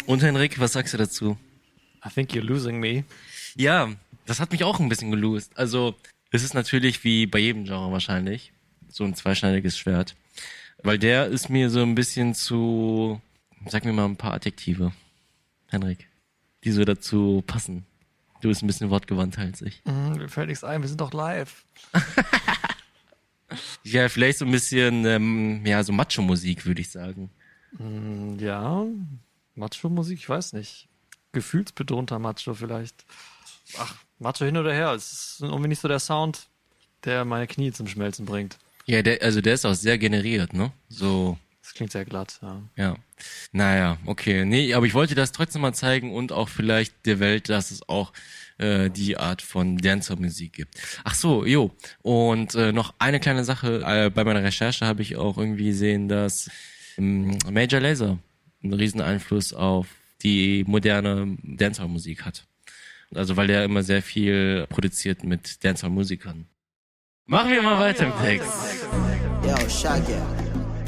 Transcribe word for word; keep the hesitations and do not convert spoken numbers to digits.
Und Henrik, was sagst du dazu? I think you're losing me. Ja, das hat mich auch ein bisschen gelost. Also, es ist natürlich wie bei jedem Genre wahrscheinlich so ein zweischneidiges Schwert. Weil der ist mir so ein bisschen zu, sag mir mal ein paar Adjektive, Henrik, die so dazu passen. Du bist ein bisschen wortgewandter als ich. Mm, mir fällt nichts ein, wir sind doch live. Ja, vielleicht so ein bisschen, ähm, ja, so Macho-Musik, würde ich sagen. Mm, ja, Macho-Musik, ich weiß nicht. Gefühlsbetonter Macho vielleicht. Ach, Macho hin oder her, es ist irgendwie nicht so der Sound, der meine Knie zum Schmelzen bringt. Ja, der, also der ist auch sehr generiert, ne? So. Das klingt sehr glatt, ja. Ja. Naja, okay. Nee, aber ich wollte das trotzdem mal zeigen und auch vielleicht der Welt, dass es auch äh, die Art von Dancer-Musik gibt. Ach so, jo. Und äh, noch eine kleine Sache. Äh, bei meiner Recherche habe ich auch irgendwie gesehen, dass ähm, Major Lazer einen riesen Einfluss auf die moderne Dancehall-Musik hat. Also weil der immer sehr viel produziert mit Dancehall-Musikern. Machen wir mal weiter im Text. Yo, Shaggy.